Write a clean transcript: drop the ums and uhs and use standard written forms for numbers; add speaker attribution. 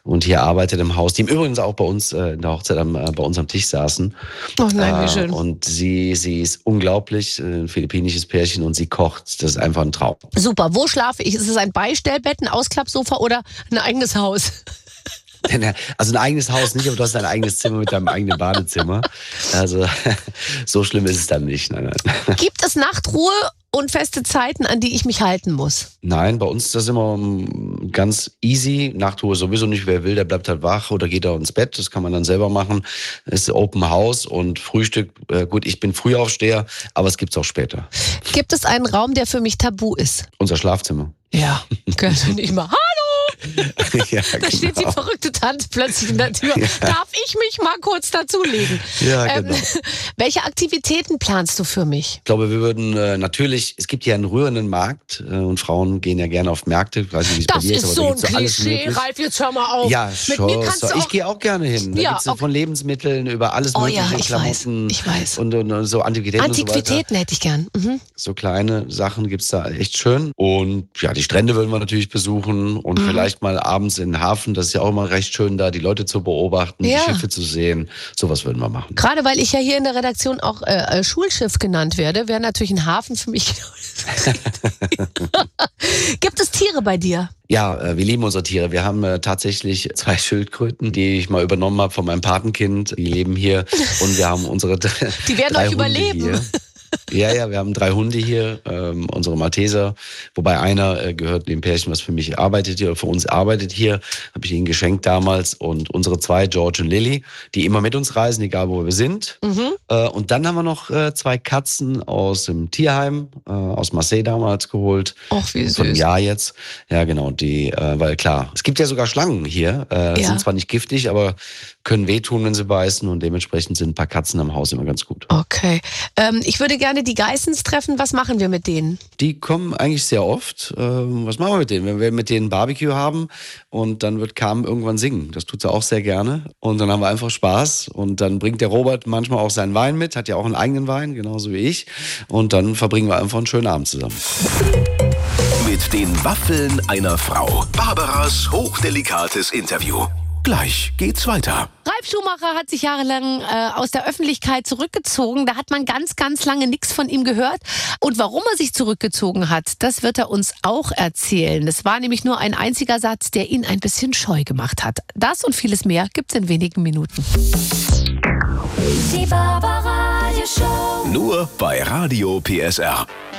Speaker 1: und hier arbeitet im Haus, die übrigens auch bei uns in der Hochzeit bei uns am Tisch saßen.
Speaker 2: Oh nein, wie schön.
Speaker 1: Und sie ist unglaublich, ein philippinisches Pärchen, und sie kocht. Das ist einfach ein Traum.
Speaker 2: Super. Wo schlafe ich? Ist es ein Beistellbett, ein Ausklappsofa oder ein eigenes Haus?
Speaker 1: Also ein eigenes Haus nicht, aber du hast ein eigenes Zimmer mit deinem eigenen Badezimmer. Also so schlimm ist es dann nicht. Nein.
Speaker 2: Gibt es Nachtruhe und feste Zeiten, an die ich mich halten muss?
Speaker 1: Nein, bei uns ist das immer ganz easy. Nachtruhe sowieso nicht. Wer will, der bleibt halt wach oder geht auch ins Bett. Das kann man dann selber machen. Es ist Open House und Frühstück. Gut, ich bin Frühaufsteher, aber es gibt's auch später.
Speaker 2: Gibt es einen Raum, der für mich tabu ist?
Speaker 1: Unser Schlafzimmer.
Speaker 2: Ja, könnte nicht mal.
Speaker 1: Ja,
Speaker 2: Da steht die verrückte Tante plötzlich in der Tür.
Speaker 1: Ja.
Speaker 2: Darf ich mich mal kurz dazulegen?
Speaker 1: Ja, genau.
Speaker 2: Welche Aktivitäten planst du für mich?
Speaker 1: Ich glaube, wir würden natürlich, es gibt hier einen rührenden Markt und Frauen gehen ja gerne auf Märkte. Ich weiß nicht, wie es bei
Speaker 2: Das
Speaker 1: dir
Speaker 2: ist
Speaker 1: aber
Speaker 2: so
Speaker 1: da
Speaker 2: ein
Speaker 1: gibt's so alles
Speaker 2: Klischee,
Speaker 1: möglich.
Speaker 2: Ralf, jetzt hör mal auf.
Speaker 1: Ja,
Speaker 2: Mit
Speaker 1: schon.
Speaker 2: mir kannst du auch...
Speaker 1: Ich gehe auch gerne hin. Da
Speaker 2: Ja,
Speaker 1: gibt's
Speaker 2: okay.
Speaker 1: von Lebensmitteln über alles
Speaker 2: Oh
Speaker 1: mögliche,
Speaker 2: ja, ich
Speaker 1: Klamotten
Speaker 2: weiß.
Speaker 1: Und so Antiquitäten und so weiter.
Speaker 2: Antiquitäten hätte ich gern. Mhm.
Speaker 1: So kleine Sachen gibt's da echt schön. Und ja, die Strände würden wir natürlich besuchen und vielleicht mal abends in den Hafen. Das ist ja auch immer recht schön, da die Leute zu beobachten,
Speaker 2: Ja.
Speaker 1: die Schiffe zu sehen. Sowas würden wir machen.
Speaker 2: Gerade weil ich ja hier in der Redaktion auch Schulschiff genannt werde, wäre natürlich ein Hafen für mich genau das. Gibt es Tiere bei dir?
Speaker 1: Ja, wir lieben unsere Tiere. Wir haben tatsächlich 2 Schildkröten, die ich mal übernommen habe von meinem Patenkind. Die leben hier und wir haben unsere
Speaker 2: Die werden
Speaker 1: 3
Speaker 2: euch
Speaker 1: Hunde
Speaker 2: überleben.
Speaker 1: hier. Ja, wir haben 3 Hunde hier, unsere Malteser, wobei einer gehört dem Pärchen, was für mich arbeitet hier, für uns arbeitet hier, habe ich ihnen geschenkt damals, und unsere 2, George und Lily, die immer mit uns reisen, egal wo wir sind. Und dann haben wir noch 2 Katzen aus dem Tierheim, aus Marseille damals geholt.
Speaker 2: Och, wie
Speaker 1: Von einem
Speaker 2: süß.
Speaker 1: Jahr jetzt. Ja, genau, weil klar, es gibt ja sogar Schlangen hier,
Speaker 2: Ja.
Speaker 1: sind zwar nicht giftig, aber können wehtun, wenn sie beißen, und dementsprechend sind ein paar Katzen am Haus immer ganz gut.
Speaker 2: Okay. Ich würde gerne die Geissens treffen. Was machen wir mit denen?
Speaker 1: Die kommen eigentlich sehr oft. Was machen wir mit denen? Wenn wir mit denen Barbecue haben und dann wird Carmen irgendwann singen. Das tut sie auch sehr gerne. Und dann haben wir einfach Spaß. Und dann bringt der Robert manchmal auch seinen Wein mit, hat ja auch einen eigenen Wein, genauso wie ich. Und dann verbringen wir einfach einen schönen Abend zusammen.
Speaker 3: Mit den Waffeln einer Frau. Barbaras hochdelikates Interview. Gleich geht's weiter.
Speaker 2: Ralf Schumacher hat sich jahrelang aus der Öffentlichkeit zurückgezogen. Da hat man ganz, ganz lange nichts von ihm gehört. Und warum er sich zurückgezogen hat, das wird er uns auch erzählen. Es war nämlich nur ein einziger Satz, der ihn ein bisschen scheu gemacht hat. Das und vieles mehr gibt's in wenigen Minuten.
Speaker 4: Die Barbaradio Show.
Speaker 3: Nur bei Radio PSR.